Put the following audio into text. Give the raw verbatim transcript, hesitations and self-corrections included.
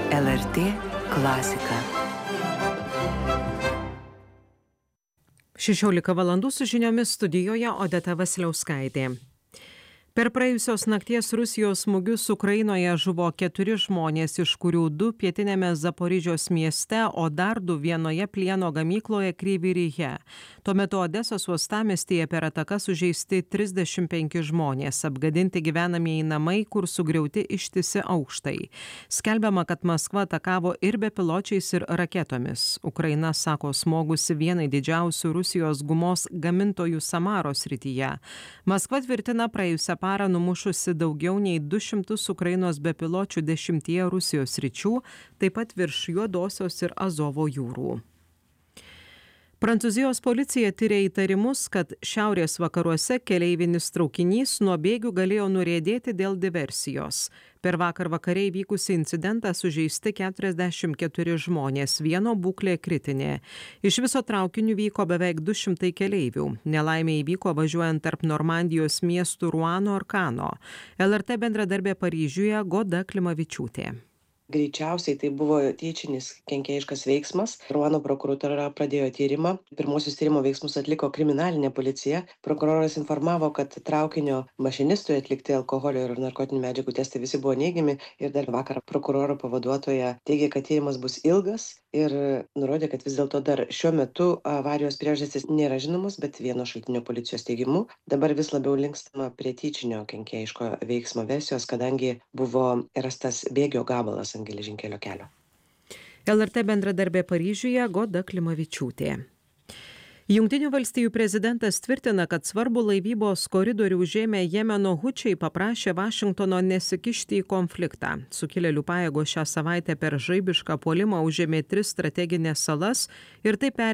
L R T klasika. šešiolika valandų su žiniomis studijoje Odeta Vasiliauskaitė. Per praėjusios nakties Rusijos smūgius Ukrainoje žuvo keturi žmonės, iš kurių du pietinėme Zaporižios mieste, o dar du vienoje plieno gamykloje Kryvyryje. Tuo metu Odesos uostamiestyje per atakas sužeisti trisdešimt penki žmonės, apgadinti gyvenamieji namai, kur sugriauti ištisi aukštai. Skelbiama, kad Maskva atakavo ir bepiločiais, ir raketomis. Ukraina sako smogusi vienai didžiausių Rusijos gumos gamintojų Samaros srityje. Maskva tvirtina praėjusią parą numušusi daugiau nei du šimtus Ukrainos bepiločių dešimtyje Rusijos sričių, taip pat virš Juodosios ir Azovo jūrų. Prancūzijos policija tiria įtarimus, kad šiaurės vakaruose keleivinis traukinys nuo bėgių galėjo nuriedėti dėl diversijos. Per vakar vakare įvykusį incidentą sužeisti keturiasdešimt keturi žmonės, vieno būklė kritinė. Iš viso traukiniu vyko beveik du šimtai keleivių. Nelaimė įvyko važiuojant tarp Normandijos miestų Ruano ir Kano. L R T bendradarbė Paryžiuje Goda Klimavičiūtė. Greičiausiai tai buvo tyčinis kenkėjiškas veiksmas. Ruano prokuratūra pradėjo tyrimą. Pirmosius tyrimo veiksmus atliko kriminalinė policija. Prokuroras informavo, kad traukinio mašinistui atlikti alkoholio ir narkotinių medžiagų testai visi buvo neigiami. Ir dar vakar prokuroro pavaduotoja teigė, kad tyrimas bus ilgas ir nurodė, kad vis dėlto dar šiuo metu avarijos priežastys nėra žinomos, bet vieno šaltinio policijos teigimu dabar vis labiau linkstama prie tyčinio kenkėjiško veiksmo versijos, kadangi buvo rastas bėgio gabalas ant geležinkelio kelio. L R T bendradarbė Paryžiuje Goda Klimavičiūtė. Jungtinių valstijų prezidentas tvirtina, kad svarbu laivybos koridorių užėmę Jemeno hučiai paprašė Vašingtono nesikišti į konfliktą. Sukilėlių pajėgos šią savaitę per žaibišką puolimą užėmė tris strateginės salas ir taip per